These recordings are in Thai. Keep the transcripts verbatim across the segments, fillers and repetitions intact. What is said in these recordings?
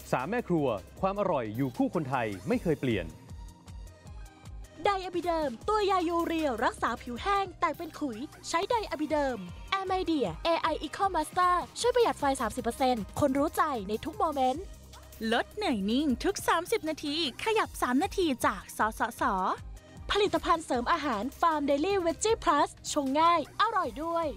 สามแม่ครัวความอร่อยอยู่คู่คนไทยไม่เคยเปลี่ยนไดอะบิเดิมตัวยายูเรียรักษาผิวแห้งแตกเป็นขุยใช้ไดอะบิเดิมแอร์ไมเดีย เอ ไอ Eco Master ช่วยประหยัดไฟ สามสิบเปอร์เซ็นต์ คนรู้ใจในทุกโมเมนต์ลดเหนื่อยนิ่งทุกสามสิบนาทีขยับสามนาทีจากสสสผลิตภัณฑ์เสริมอาหารฟาร์มเดลี่เวจจี้พลัสชงง่ายอร่อยด้วย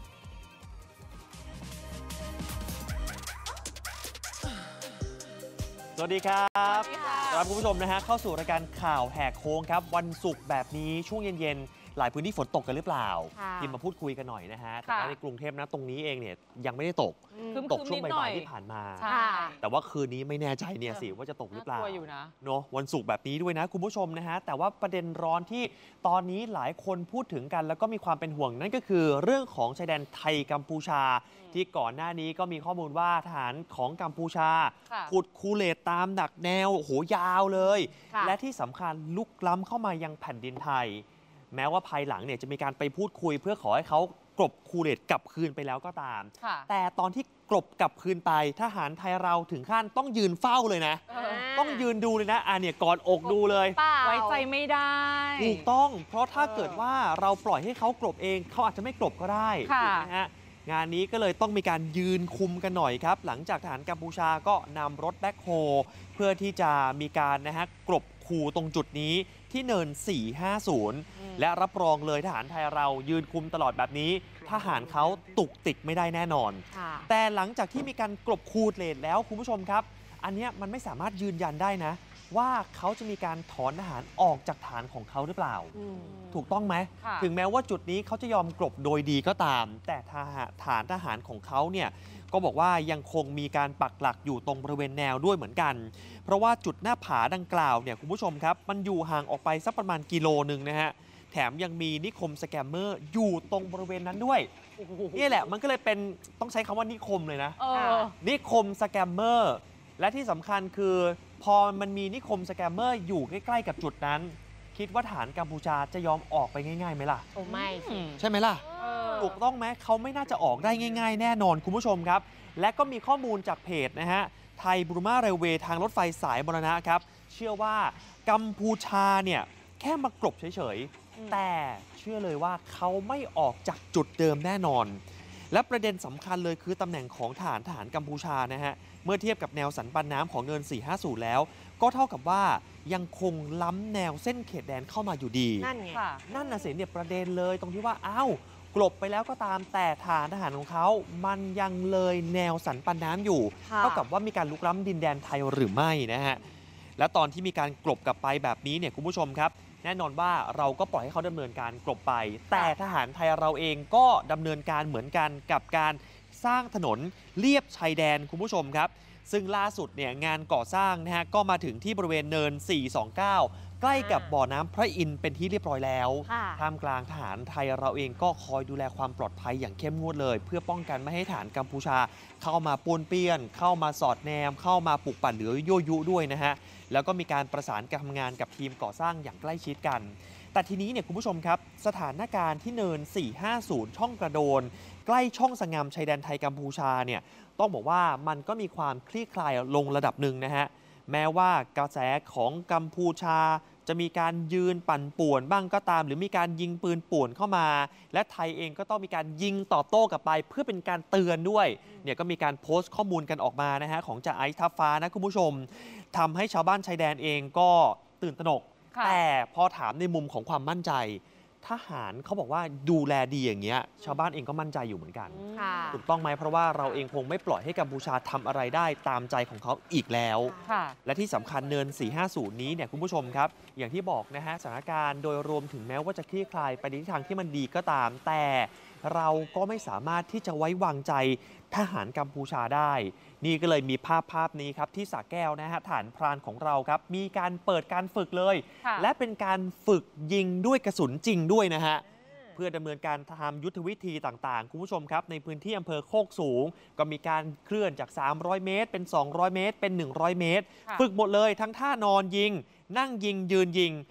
สวัสดีครับรับคุณผู้ชมนะฮะเข้าสู่รายการข่าวแหกโค้งครับวันศุกร์แบบนี้ช่วงเย็นๆหลายพื้นที่ฝนตกกันหรือเปล่าทีมมาพูดคุยกันหน่อยนะฮะแต่ว่าในกรุงเทพนะตรงนี้เองเนี่ยยังไม่ได้ตกตกช่วงบ่ายๆที่ผ่านมาแต่ว่าคืนนี้ไม่แน่ใจเนี่ยสิว่าจะตกหรือเปล่าเนาะวันศุกร์แบบนี้ด้วยนะคุณผู้ชมนะฮะแต่ว่าประเด็นร้อนที่ตอนนี้หลายคนพูดถึงกันแล้วก็มีความเป็นห่วงนั่นก็คือเรื่องของชายแดนไทยกัมพูชาที่ก่อนหน้านี้ก็มีข้อมูลว่าทหารของกัมพูชาขุดคูเลตตามดักแนวโหยาวเลยและที่สำคัญลุกล้ำเข้ามายังแผ่นดินไทยแม้ว่าภายหลังเนี่ยจะมีการไปพูดคุยเพื่อขอให้เขากลบคูเลตกลับคืนไปแล้วก็ตามแต่ตอนที่กลบกลับคืนไปทหารไทยเราถึงขั้นต้องยืนเฝ้าเลยนะต้องยืนดูเลยนะอ่ะเนี่ยกอดอกดูเลยไว้ใจไม่ได้ถูกต้องเพราะถ้าเกิดว่าเราปล่อยให้เขากลบเองเขาอาจจะไม่กลบก็ได้ถูกไหมฮะงานนี้ก็เลยต้องมีการยืนคุมกันหน่อยครับหลังจากทหารกัมพูชาก็นำรถแบ็คโฮเพื่อที่จะมีการนะฮะกลบคูตรงจุดนี้ที่เนินสี่ห้าศูนย์และรับรองเลยทหารไทยเรายืนคุมตลอดแบบนี้ทหารเขาตุกติกไม่ได้แน่นอนแต่หลังจากที่มีการกลบคูเลนแล้วคุณผู้ชมครับอันนี้มันไม่สามารถยืนยันได้นะว่าเขาจะมีการถอนทหารออกจากฐานของเขาหรือเปล่าถูกต้องไหมถึงแม้ว่าจุดนี้เขาจะยอมกลบโดยดีก็ตามแต่ฐานทหารของเขาเนี่ยก็บอกว่ายังคงมีการปักหลักอยู่ตรงบริเวณแนวด้วยเหมือนกันเพราะว่าจุดหน้าผาดังกล่าวเนี่ยคุณผู้ชมครับมันอยู่ห่างออกไปสักประมาณกิโลนึงนะฮะแถมยังมีนิคมสแกมเมอร์อยู่ตรงบริเวณนั้นด้วยนี่แหละมันก็เลยเป็นต้องใช้คำว่านิคมเลยนะนิคมสแกมเมอร์และที่สำคัญคือพอมันมีนิคมสแกมเมอร์อยู่ใกล้ๆกับจุดนั้นคิดว่าฐานกัมพูชาจะยอมออกไปง่ายๆไหมล่ะโอ้ไม่ใช่ไหมล่ะถูกต้องไหมเขาไม่น่าจะออกได้ง่ายๆแน่นอนคุณผู้ชมครับและก็มีข้อมูลจากเพจนะฮะไทยบูร์มาเรลเวย์ทางรถไฟสายมรณะครับเชื่อว่ากัมพูชาเนี่ยแค่มากลบเฉยๆแต่เชื่อเลยว่าเขาไม่ออกจากจุดเดิมแน่นอนและประเด็นสำคัญเลยคือตำแหน่งของฐานทหารกัมพูชานะฮะเมื่อเทียบกับแนวสันปันน้ำของเนินสี่ห้าศูนย์แล้วก็เท่ากับว่ายังคงล้ำแนวเส้นเขตแดนเข้ามาอยู่ดีนั่นไงนั่นน่ะสิเนี่ยประเด็นเลยตรงที่ว่าอ้าวกลบไปแล้วก็ตามแต่ฐานทหารของเขามันยังเลยแนวสันปันน้ำอยู่เท่ากับว่ามีการลุกล้ำดินแดนไทยหรือไม่นะฮะและตอนที่มีการกลบกลับไปแบบนี้เนี่ยคุณผู้ชมครับแน่นอนว่าเราก็ปล่อยให้เขาดำเนินการกลบไปแต่ทหารไทยเราเองก็ดำเนินการเหมือนกันกับการสร้างถนนเลียบชายแดนคุณผู้ชมครับซึ่งล่าสุดเนี่ยงานก่อสร้างนะฮะก็มาถึงที่บริเวณเนินสี่สองเก้าใกล้กับบ่อน้ำพระอินทร์เป็นที่เรียบร้อยแล้วท่ามกลางทหารไทยเราเองก็คอยดูแลความปลอดภัยอย่างเข้มงวดเลยเพื่อป้องกันไม่ให้ทหารกัมพูชาเข้ามาปนเปี้ยนเข้ามาสอดแนมเข้ามาปลุกปั่นหรือยั่วยุด้วยนะฮะแล้วก็มีการประสานการทำงานกับทีมก่อสร้างอย่างใกล้ชิดกันแต่ทีนี้เนี่ยคุณผู้ชมครับสถานการณ์ที่เนินสี่ห้าศูนย์ช่องกระโดนใกล้ช่องสงามชายแดนไทยกัมพูชาเนี่ยต้องบอกว่ามันก็มีความคลี่คลายลงระดับหนึ่งนะฮะแม้ว่ากระแสของกัมพูชาจะมีการยืนปั่นป่วนบ้างก็ตามหรือมีการยิงปืนป่วนเข้ามาและไทยเองก็ต้องมีการยิงตอบโต้กลับไปเพื่อเป็นการเตือนด้วยเนี่ยก็มีการโพสต์ข้อมูลกันออกมานะฮะของจ่าไอซ์ทัพฟ้านะคุณผู้ชมทำให้ชาวบ้านชายแดนเองก็ตื่นตระหนกแต่พอถามในมุมของความมั่นใจทหารเขาบอกว่าดูแลดีอย่างเงี้ยชาวบ้านเองก็มั่นใจอยู่เหมือนกันถูกต้องไหมเพราะว่าเราเองคงไม่ปล่อยให้กัมพูชาทำอะไรได้ตามใจของเขาอีกแล้วและที่สำคัญเนินสี่ห้าศูนย์นี้เนี่ยคุณผู้ชมครับอย่างที่บอกนะฮะสถานการณ์โดยรวมถึงแม้ว่าจะคลี่คลายไปในทิศทางที่มันดีก็ตามแต่เราก็ไม่สามารถที่จะไว้วางใจทหารกัมพูชาได้นี่ก็เลยมีภาพภาพนี้ครับที่สระแก้วนะฮะฐานพรานของเราครับมีการเปิดการฝึกเลยและเป็นการฝึกยิงด้วยกระสุนจริงด้วยนะฮะเพื่อดำเนินการทำยุทธวิธีต่างๆคุณผู้ชมครับในพื้นที่อำเภอโคกสูงก็มีการเคลื่อนจากสามร้อยเมตรเป็นสองร้อยเมตรเป็นหนึ่งร้อยเมตรฝึกหมดเลยทั้งท่านอนยิงนั่งยิงยืนยิง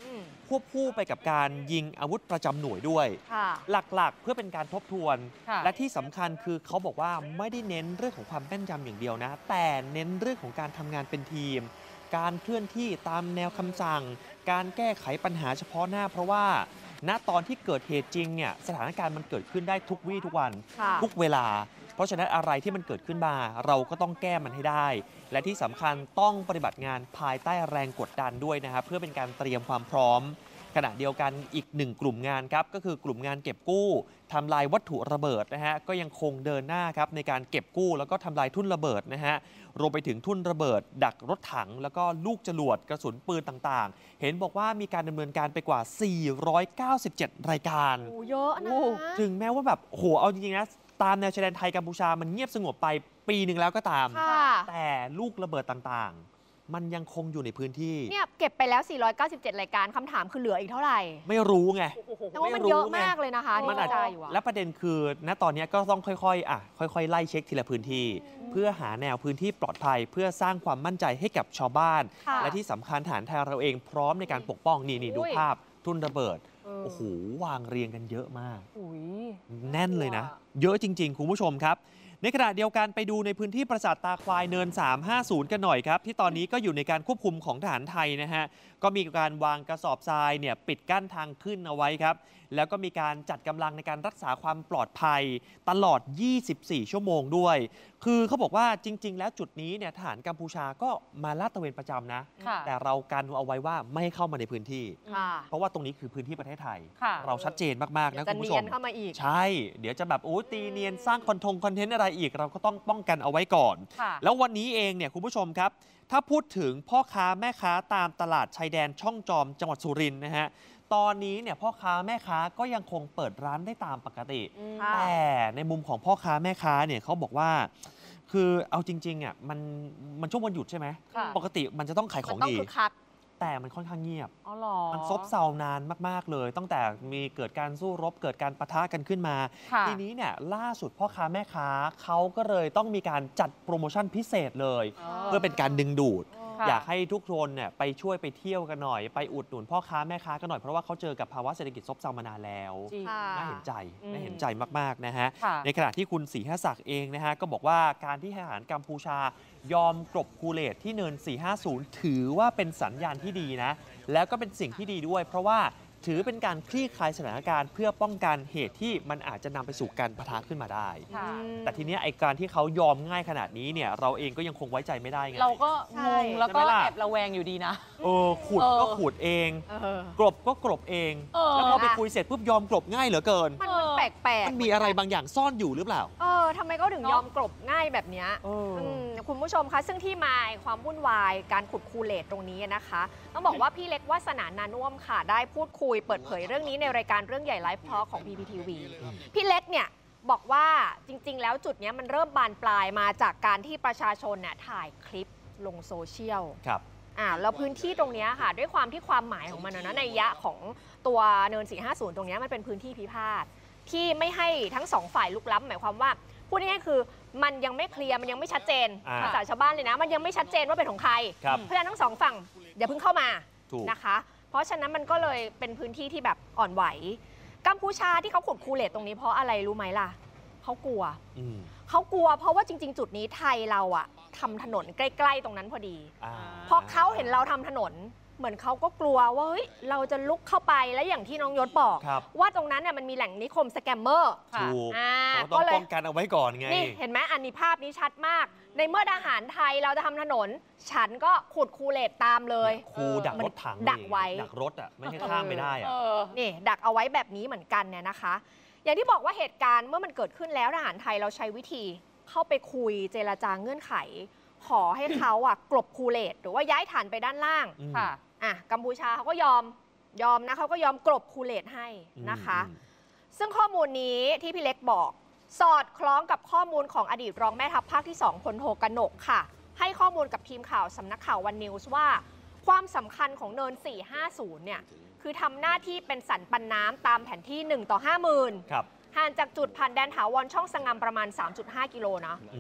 ควบคู่ไปกับการยิงอาวุธประจำหน่วยด้วยหลักๆเพื่อเป็นการทบทวนและที่สำคัญคือเขาบอกว่าไม่ได้เน้นเรื่องของความแม่นยำอย่างเดียวนะแต่เน้นเรื่องของการทำงานเป็นทีมการเคลื่อนที่ตามแนวคำสั่งการแก้ไขปัญหาเฉพาะหน้าเพราะว่าณตอนที่เกิดเหตุจริงเนี่ยสถานการณ์มันเกิดขึ้นได้ทุกวี่ทุกวันทุกเวลาเพราะฉะนั้นอะไรที่มันเกิดขึ้นมาเราก็ต้องแก้มันให้ได้และที่สำคัญต้องปฏิบัติงานภายใต้แรงกดดันด้วยนะครับเพื่อเป็นการเตรียมความพร้อมขณะเดียวกันอีกหนึ่งกลุ่มงานครับก็คือกลุ่มงานเก็บกู้ทำลายวัตถุระเบิดนะฮะก็ยังคงเดินหน้าครับในการเก็บกู้แล้วก็ทำลายทุ่นระเบิดนะฮะรวมไปถึงทุ่นระเบิดดักรถถังแล้วก็ลูกจรวดกระสุนปืนต่างๆเห็นบอกว่ามีการดำเนินการไปกว่าสี่ร้อยเก้าสิบเจ็ดรายการโอ้เยอะนะถึงแม้ว่าแบบโหเอาจริงๆนะตามแนวชายแดนไทยกัมพูชามันเงียบสงบไปปีหนึ่งแล้วก็ตามแต่ลูกระเบิดต่างๆมันยังคงอยู่ในพื้นที่เนี่ยเก็บไปแล้วสี่ร้อยเก้าสิบเจ็ดรายการคำถามคือเหลืออีกเท่าไหร่ไม่รู้ไงแต่ว่ามันเยอะมากเลยนะคะที่กระจายอยู่และประเด็นคือณตอนนี้ก็ต้องค่อยๆอ่ะค่อยๆไล่เช็คทีละพื้นที่เพื่อหาแนวพื้นที่ปลอดภัยเพื่อสร้างความมั่นใจให้กับชาวบ้านและที่สำคัญทหารไทยเราเองพร้อมในการปกป้องนี่นี่ดูภาพทุ่นระเบิดโอ้โหวางเรียงกันเยอะมากแน่นเลยนะเยอะจริงๆคุณผู้ชมครับในขณะเดียวกันไปดูในพื้นที่ปราสาทตาควายเนินสามห้าศูนย์กันหน่อยครับที่ตอนนี้ก็อยู่ในการควบคุมของทหารไทยนะฮะก็มีการวางกระสอบทรายเนี่ยปิดกั้นทางขึ้นเอาไว้ครับแล้วก็มีการจัดกำลังในการรักษาความปลอดภัยตลอดยี่สิบสี่ชั่วโมงด้วยคือเขาบอกว่าจริงๆแล้วจุดนี้เนี่ยทหารกัมพูชาก็มาลาดตระเวนประจำนะแต่เรากันเอาไว้ว่าไม่ให้เข้ามาในพื้นที่เพราะว่าตรงนี้คือพื้นที่ประเทศไทยเราชัดเจนมากๆนะคุณผู้ชมใช่เดี๋ยวจะแบบโอ้ตีเนียนสร้างคอนทงคอนเทนต์อะไรอีกเราก็ต้องป้องกันเอาไว้ก่อนแล้ววันนี้เองเนี่ยคุณผู้ชมครับถ้าพูดถึงพ่อค้าแม่ค้าตามตลาดชายแดนช่องจอมจังหวัดสุรินทร์นะฮะตอนนี้เนี่ยพ่อค้าแม่ค้าก็ยังคงเปิดร้านได้ตามปกติแต่ในมุมของพ่อค้าแม่ค้าเนี่ยเขาบอกว่าคือเอาจริงๆอ่ะมันมันช่วงวันหยุดใช่ไหมปกติมันจะต้องขายของดีแต่มันค่อนข้างเงียบมันซบเซานานมากๆเลยตั้งแต่มีเกิดการสู้รบเกิดการปะทะกันขึ้นมาทีนี้เนี่ยล่าสุดพ่อค้าแม่ค้าเขาก็เลยต้องมีการจัดโปรโมชั่นพิเศษเลยเพื่อเป็นการดึงดูดอยากให้ทุกคนเนี่ยไปช่วยไปเที่ยวกันหน่อยไปอุดหนุนพ่อค้าแม่ค้ากันหน่อยเพราะว่าเขาเจอกับภาวะเศรษฐกิจซบเซามานานแล้วน่าเห็นใจน่าเห็นใจมากๆนะฮะในขณะที่คุณศรีหศักดิ์เองนะฮะก็บอกว่าการที่ทหารกัมพูชายอมกลบคูเลตที่เนินสี่ห้าศูนย์ถือว่าเป็นสัญญาณที่ดีนะแล้วก็เป็นสิ่งที่ดีด้วยเพราะว่าถือเป็นการคลี่คลายสถานการณ์เพื่อป้องกันเหตุที่มันอาจจะนำไปสู่การปะทะขึ้นมาได้แต่ทีนี้ไอ้การที่เขายอมง่ายขนาดนี้เนี่ยเราเองก็ยังคงไว้ใจไม่ได้ไงเราก็งงแล้วก็แอบระแวงอยู่ดีนะเออขูดก็ขูดเองกลบก็กลบเองแล้วพอไปคุยเสร็จปุ๊บยอมกลบง่ายเหลือเกินมันแปลกๆมันมีอะไรบางอย่างซ่อนอยู่หรือเปล่าเออทำไมเขาถึงยอมกลบง่ายแบบนี้คุณผู้ชมคะซึ่งที่มาความวุ่นวายการขุดคูเลตตรงนี้นะคะต้องบอกว่าพี่เล็กวาสนานานุ่มค่ะได้พูดคุยเปิดเผยเรื่องนี้ในรายการเรื่องใหญ่ไลฟ์ทอล์กของ พี พี ที วี พี่เล็กเนี่ยบอกว่าจริงๆแล้วจุดนี้มันเริ่มบานปลายมาจากการที่ประชาชนเนี่ยถ่ายคลิปลงโซเชียลครับอ่าแล้วพื้นที่ตรงนี้ค่ะด้วยความที่ความหมายของมันนะในยะของตัวเนินสี่ห้าศูนย์ตรงนี้มันเป็นพื้นที่พิพาทที่ไม่ให้ทั้งสองฝ่ายลุกล้ำหมายความว่าพูดง่ายๆคือมันยังไม่เคลียร์มันยังไม่ชัดเจนภาษาชาวบ้านเลยนะมันยังไม่ชัดเจนว่าเป็นของใครเพราะฉะนั้นทั้งสองฝั่งอย่าเพิ่งเข้ามานะคะเพราะฉะนั้นมันก็เลยเป็นพื้นที่ที่แบบอ่อนไหวกัมพูชาที่เขาขุดคูเลตตรงนี้เพราะอะไรรู้ไหมล่ะเขากลัวเขากลัวเพราะว่าจริงๆจุดนี้ไทยเราอะทำถนนใกล้ๆตรงนั้นพอดีพอเขาเห็นเราทำถนนเหมือนเขาก็กลัวว่าเฮ้ยเราจะลุกเข้าไปแล้วอย่างที่น้องยศบอกว่าตรงนั้นเนี่ยมันมีแหล่งนิคมสแกมเมอร์ถูกต้องป้องกันเอาไว้ก่อนไงนี่เห็นไหมอันนี้ภาพนี้ชัดมากในเมื่อทหารไทยเราจะทำถนนฉันก็ขุดคูเลตตามเลยคูดักรถถังดักไว้ดักรถอ่ะไม่ให้ข้ามไปได้อ่ะนี่ดักเอาไว้แบบนี้เหมือนกันเนี่ยนะคะอย่างที่บอกว่าเหตุการณ์เมื่อมันเกิดขึ้นแล้วทหารไทยเราใช้วิธีเข้าไปคุยเจรจาเงื่อนไขขอให้เขาอ่ะกลบคูเลตหรือว่าย้ายฐานไปด้านล่างค่ะอ่ะกัมพูชาเขาก็ยอมยอมนะเขาก็ยอมกลบคูเลตให้นะคะซึ่งข้อมูลนี้ที่พี่เล็กบอกสอดคล้องกับข้อมูลของอดีตรองแม่ทัพภาคที่สองพลโทกนกค่ะให้ข้อมูลกับทีมข่าวสำนักข่าววันนิวส์ว่าความสำคัญของเนินสี่ห้าศูนย์เนี่ยคือทำหน้าที่เป็นสันปันน้ำตามแผนที่หนึ่งต่อห้าหมื่นห่างจากจุดผ่านแดนถาวรช่องสงามประมาณ สามจุดห้า กิโลนะท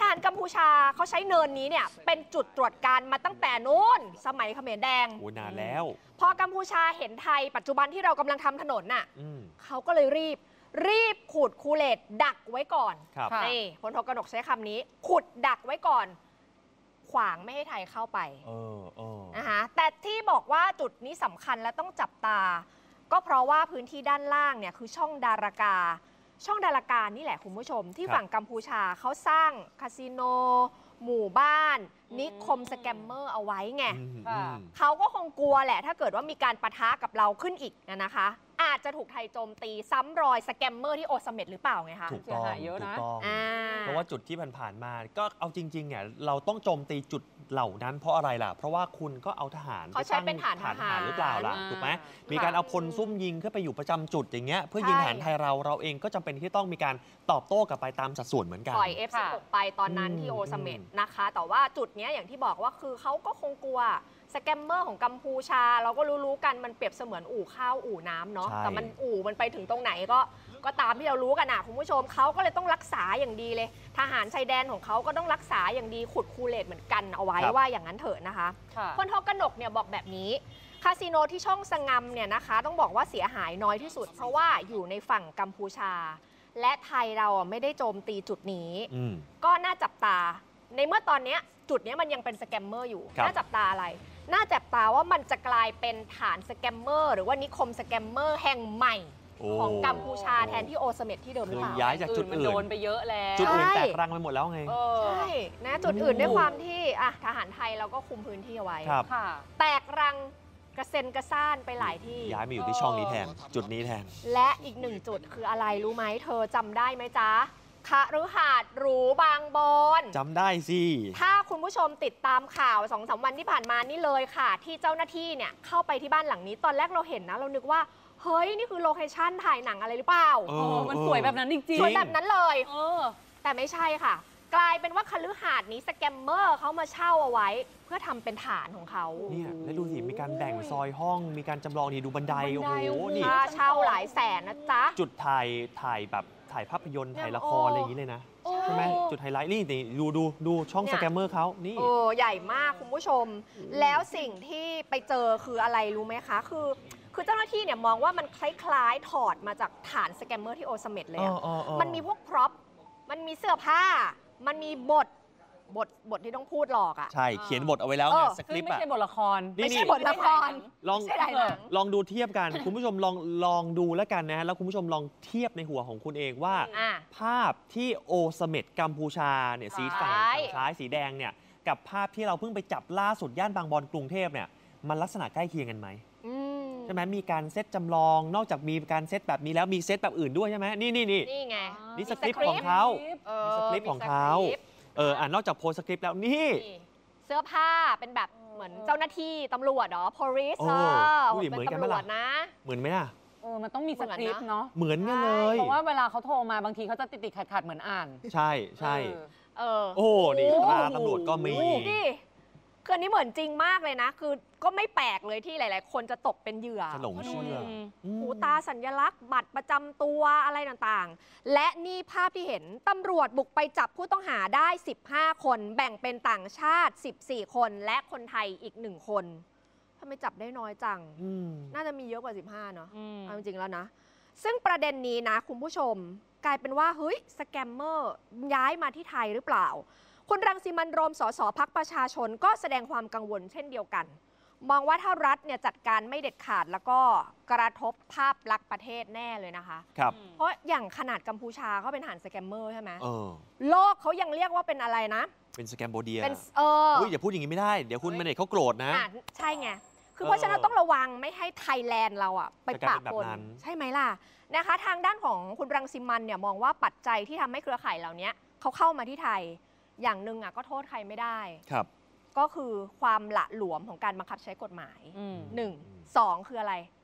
หารกัมพูชาเขาใช้เนินนี้เนี่ยเป็นจุดตรวจการมาตั้งแต่นู้นสมัยเขมรแดงโอ้นานแล้วพอกัมพูชาเห็นไทยปัจจุบันที่เรากำลังทำถนนน่ะอืมเขาก็เลยรีบรีบขุดคูเลตดักไว้ก่อนครับนี่พลโทกนกใช้คำนี้ ขุดดักไว้ก่อน ขวางไม่ให้ไทยเข้าไปเออเออนะคะแต่ที่บอกว่าจุดนี้สำคัญและต้องจับตา ก็เพราะว่าพื้นที่ด้านล่างเนี่ยคือช่องดารากา ช่องดารากานี่แหละคุณผู้ชม ที่ฝั่งกัมพูชาเขาสร้างคาสิโน หมู่บ้าน นิคมสแกมเมอร์เอาไว้ไงอืมค่ะอืมเขาก็คงกลัวแหละ ถ้าเกิดว่ามีการปะทะกับเราขึ้นอีกนะคะ อาจจะถูกไทยโจมตีซ้ำรอยสแกมเมอร์ที่โอซาเม็ดหรือเปล่าไงคะถูกต้องเสียหายเยอะนะถูกต้องอ่าเพราะว่าจุดที่ผ่านๆมา ก็เอาจริงๆเนี่ยเราต้องโจมตีจุดเหล่านั้นเพราะอะไรล่ะ เพราะว่าคุณก็เอาทหารเขาใช้เป็นฐานฐานททหารหารหรือเปล่าล่ะอ่าถูกไหมมีการเอาพลซุ่มยิงขึ้นไปอยู่ประจำจุดอย่างเงี้ยเพื่อยิงทหารไทยเราเราเองก็จำเป็นที่ต้องมีการตอบโต้กลับไปตามสัดส่วนเหมือนกันปล่อย เอฟ สิบหก ไปตอนนั้นอืมที่โอซาเม็ดนะคะ แต่ว่าจุดเนี้ยอย่างที่บอกว่าคือเขาก็คงกลัวสแกมเมอร์ของกัมพูชา เราก็รู้ๆกันมันเปรียบเสมือนอู่ข้าวอู่น้ำเนาะใช่แต่มันอู่มันไปถึงตรงไหนก็ก็ตามที่เรารู้กันนะคุณผู้ชมเขาก็เลยต้องรักษาอย่างดีเลย ทหารชายแดนของเขาก็ต้องรักษาอย่างดีขุดคูเลตเหมือนกันเอาไว้ว่าอย่างนั้นเถอะนะคะค่ะพลโทกนกเนี่ยบอกแบบนี้คาสิโนที่ช่องสงำเนี่ยนะคะต้องบอกว่าเสียหายน้อยที่สุด เพราะว่าอยู่ในฝั่งกัมพูชา และไทยเราอ่ะไม่ได้โจมตีจุดนี้อืมก็น่าจับตา ในเมื่อตอนเนี้ยจุดเนี้ยมันยังเป็นสแกมเมอร์อยู่ครับน่าจับตาอะไร น่าจับตาว่ามันจะกลายเป็นฐานสแกมเมอร์หรือว่านิคมสแกมเมอร์แห่งใหม่โอ้ของกัมพูชาแทนที่โอซาเม็ดที่เดิมหรือเปล่าย้ายจากจุดมันอื่โดนนไปเยอะแล้วจุดอื่นใช่แตกรังไปหมดแล้วไงเออใช่นะจุดอื่นด้วยความที่อ่ะทหารไทยเราก็คุมพื้นที่เอาไว้ครับค่ะแตกรังกระเซ็นกระซ่านไปหลายที่ย้ายมาอยู่ที่ช่องนี้แทน จุดนี้แทนและอีกหนึ่งจุดคืออะไรรู้ไหมเธอจำได้ไหมจ๊ะคฤหาสน์หรูบางบอนจำได้สิถ้าคุณผู้ชมติดตามข่าวสองสามวันที่ผ่านมานี่เลยค่ะ ที่เจ้าหน้าที่เนี่ยเข้าไปที่บ้านหลังนี้ตอนแรกเราเห็นนะ เรานึกว่าเฮ้ยนี่คือโลเคชั่นถ่ายหนังอะไรหรือเปล่าเอโอ้อมันสวยแบบนั้นจริงสวยแบบนั้นเลยเออแต่ไม่ใช่ค่ะ กลายเป็นว่าคฤหาสน์นี้สแกมเมอร์เขามาเช่าเอาไว้ เพื่อทำเป็นฐานของเขาเนี่ยแล้วดูสิ มีการแบ่งซอยห้อง มีการจำลองนี่ดูบันได โอ้บันไดโหโอ้โหนี่ค่าเช่าหลายแสนนะจ๊ะจุดถ่าย ถ่ายแบบถ่ายภาพยนตร์ ถ่ายละคร อะไรอย่างนี้เลยนะ ใช่ไหมจุดไฮไลท์ นี่นี่ดูดูดูช่องเนี่ยสแกมเมอร์เขานี่โอ้ใหญ่มากคุณผู้ชม แล้วสิ่งที่ไปเจอคืออะไรรู้ไหมคะ คือ คือเจ้าหน้าที่เนี่ยมองว่ามันคล้ายๆถอดมาจากฐานสแกมเมอร์ที่โอซาเม็ดเลยอะเออเออเออมันมีพวกพร็อพ มันมีเสื้อผ้า มันมีบท บท บทที่ต้องพูดหลอกอะใช่ เขียนบทเอาไว้แล้วไงเออสคซึ่ริงปต์ไม่อะใช่บทละครนี่ไม่ใช่บทละครลองไม่ใช่ถ่ายหนังลองดูเทียบกัน คุณผู้ชมลองลองดูแล้วกันนะ แล้วคุณผู้ชมลองเทียบในหัวของคุณเองว่าอ่ะภาพที่โอซาเม็ดกัมพูชาเนี่ยสีฝั่งซ้ายฝั่งซ้ายสีแดงเนี่ยกับภาพที่เราเพิ่งไปจับล่าสุดย่านบางบอนกรุงเทพเนี่ยมันลักษณะใกล้เคียงกันไหมอืมใช่ไหมมีการเซตจำลองนอกจากมีการเซตแบบนี้แล้วมีเซตแบบอื่นด้วยใช่ไหมนี่นี่นี่นี่ไงนี่สมีคริปต์สคริปต์ของเขาเอมีอสคริปต์ของเขามีสคริปต์เอออ่านอกจากโพสต์สคริปต์แล้วนี่นี่เสื้อผ้าเป็นแบบเหมือนเจ้าหน้าที่ตำรวจเหรอ police โอ้เออดูดิเหมือนกันไหมตำรวล่ะจนะเหมือนไหมล่ะเออ มันต้องมีสคริปต์เนาะเหมือนกันเลยเพราะว่าเวลาเขาโทรมาบางทีเขาจะติดติดขัดขัดๆเหมือนอ่านใช่ใช่เออเออโอ้นี่โอ้ตราตำรวจก็มีดิคืออันนี้เหมือนจริงมากเลยนะ คือก็ไม่แปลกเลยที่หลาย ๆ คนจะตกเป็นเหยื่อจะหลงเชื่ออืมอืมหูตาสัญลักษณ์บัตรประจำตัวอะไรต่างๆ และนี่ภาพที่เห็นตำรวจบุกไปจับผู้ต้องหาได้ สิบห้า คน แบ่งเป็นต่างชาติ สิบสี่ คน และคนไทยอีกหนึ่งคนทำไมจับได้น้อยจังอืมน่าจะมีเยอะกว่า สิบห้า เนาะอืมเอาจริงๆแล้วนะ ซึ่งประเด็นนี้นะคุณผู้ชมกลายเป็นว่าเฮ้ยสแกมเมอร์ย้ายมาที่ไทยหรือเปล่า คุณรังสิมันต์โรมสสพักประชาชนก็แสดงความกังวลเช่นเดียวกัน มองว่าถ้ารัฐเนี่ยจัดการไม่เด็ดขาดแล้วก็กระทบภาพลักษณ์ประเทศแน่เลยนะคะครับเพราะอย่างขนาดกัมพูชาเขาเป็นฐานสแกมเมอร์ใช่ไหมเออโลกเขายังเรียกว่าเป็นอะไรนะเป็นสแกมโบเดียเป็นเอออุ้ยอย่าพูดอย่างนี้ไม่ได้ เดี๋ยวคุณเฮ้ยเมเนตเขาโกรธนะอ่ะใช่ไง คือเออเพราะฉะนั้นต้องระวังไม่ให้ไทยแลนด์เราอะไปจะกปะลายเป็นปนแบบนั้นใช่ไหมล่ะนะคะทางด้านของคุณรังสิมันต์เนี่ยมองว่าปัจจัยที่ทำให้เครือข่ายเหล่านี้เขาเข้ามาที่ไทย อย่างหนึ่งอะก็โทษใครไม่ได้ครับก็คือความหละหลวมของการบังคับใช้กฎหมายอืมหนึ่งสองคืออะไร